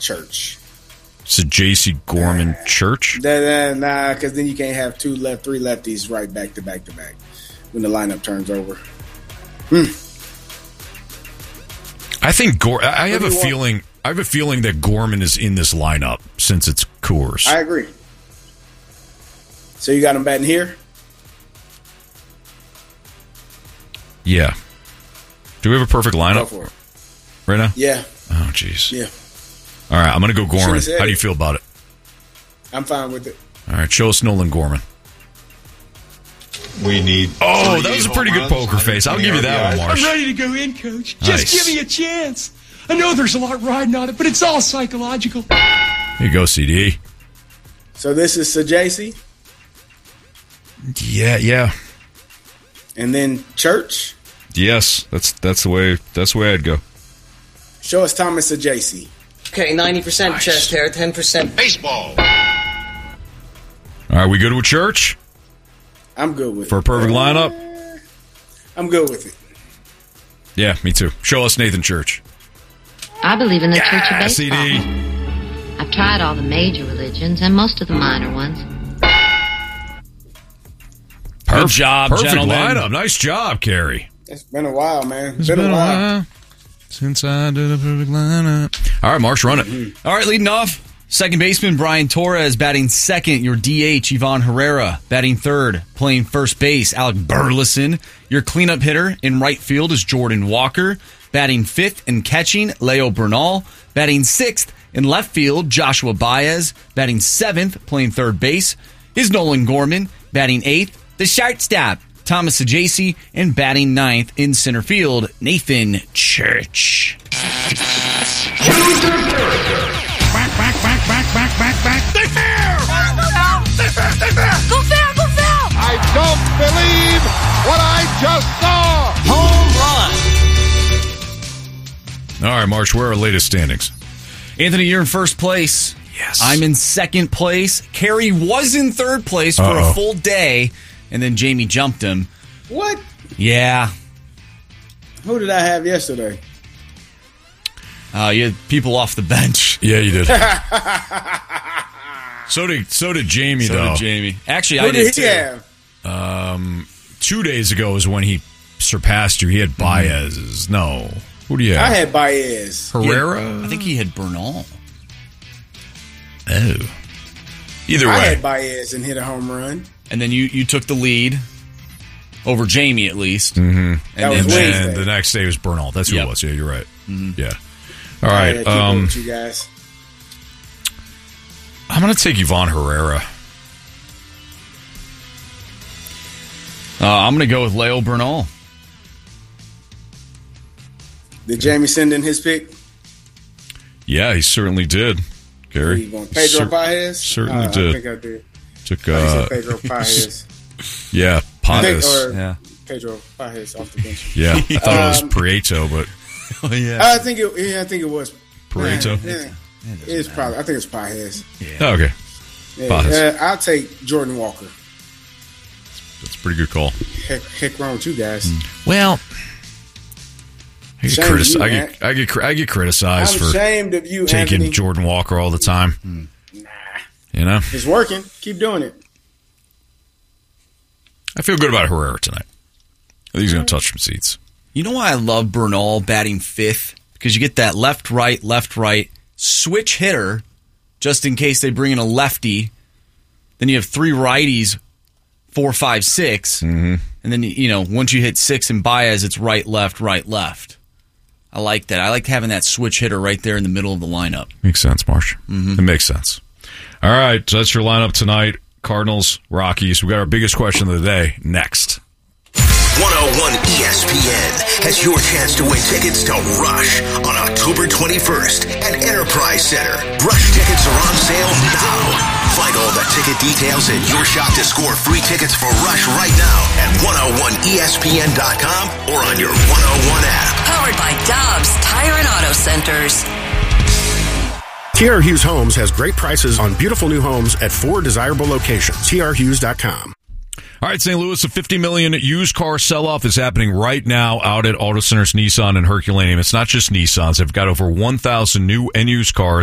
Church. It's a J.C. Gorman Church? Nah, because then you can't have three lefties right back to back when the lineup turns over. I think I have a feeling that Gorman is in this lineup since it's Coors. I agree. So you got him batting here? Yeah. Do we have a perfect lineup Go for it. right now? Yeah. Oh, jeez. Yeah. All right, I'm going to go Gorman. How do you feel about it? I'm fine with it. All right, show us Nolan Gorman. We need. Oh, that was a pretty good poker face. I'll give you that one, Marsh. I'm ready to go in, Coach. Just give me a chance. I know there's a lot riding on it, but it's all psychological. Here you go, CD. So this is Sajaci? Yeah. And then Church? Yes, that's the way I'd go. Show us Thomas Sajaci. Okay, 90% chest hair, 10% baseball. All right, we go to a Church? I'm good with it. For a perfect lineup? I'm good with it. Yeah, me too. Show us Nathan Church. I believe in the Church of Baseball. CD. I've tried all the major religions and most of the minor ones. Good job, perfect gentlemen. lineup. Nice job, Carrie. It's been a while, man. It's been a while since I did a perfect lineup. All right, Marsh, run it. All right, leading off, second baseman Brian Torres batting second. Your DH, Ivan Herrera, batting third. Playing first base, Alec Burleson. Your cleanup hitter in right field is Jordan Walker. Batting fifth and catching, Leo Bernal. Batting sixth in left field, Joshua Baez. Batting seventh, playing third base, is Nolan Gorman. Batting eighth, the shortstop, Thomas Sajaci. And batting ninth in center field, Nathan Church. Back. Stay fair! Go fair! I don't believe what I just saw! Home run! All right, Marsh, where are our latest standings? Anthony, you're in first place. Yes. I'm in second place. Carrie was in third place for a full day, and then Jamie jumped him. What? Yeah. Who did I have yesterday? You had people off the bench. Yeah, you did. So did Jamie, though. So did Jamie. Actually, Who I did he too. have? 2 days ago is when he surpassed you. He had Baez. No. Who do you have? I had Baez. Herrera? I think he had Bernal. Oh. Either way. I had Baez and hit a home run. And then you took the lead over Jamie, at least. Mm-hmm. That was Wednesday. And the next day was Bernal. That's who it was. Yeah, you're right. Mm-hmm. Yeah. All right. Keep up with you guys. I'm going to take Ivan Herrera. I'm going to go with Leo Bernal. Did Jamie send in his pick? Yeah, he certainly did. Gary. Pedro Paez? Certainly did. I think I did. Took said Pedro Paez. Yeah, Paez. Yeah. Pedro Paez off the bench. Yeah, I thought it was Prieto, but I think it was Prieto. It's probably. I think it's Paez. Yeah. Oh, okay. Yeah, I'll take Jordan Walker. That's a pretty good call. Heck wrong with you guys. Well, I get criticized I'm for ashamed of you, taking Anthony. Jordan Walker all the time. Nah. You know? It's working. Keep doing it. I feel good about Herrera tonight. I think he's going to touch some seats. You know why I love Bernal batting fifth? Because you get that left, right, switch hitter, just in case they bring in a lefty. Then you have three righties, 4, 5, 6. Mm-hmm. And then, once you hit 6 in Baez, it's right, left. I like that. I like having that switch hitter right there in the middle of the lineup. Makes sense, Marsh. Mm-hmm. It makes sense. All right, so that's your lineup tonight. Cardinals, Rockies. We got our biggest question of the day next. 101 ESPN has your chance to win tickets to Rush on October 21st at Enterprise Center. Rush tickets are on sale now. Find all the ticket details and your shot to score free tickets for Rush right now at 101ESPN.com or on your 101 app. Powered by Dobbs Tire and Auto Centers. TR Hughes Homes has great prices on beautiful new homes at 4 desirable locations. TRHughes.com. All right, St. Louis, a $50 million used car sell-off is happening right now out at Auto Centers Nissan and Herculaneum. It's not just Nissans. They've got over 1,000 new and used cars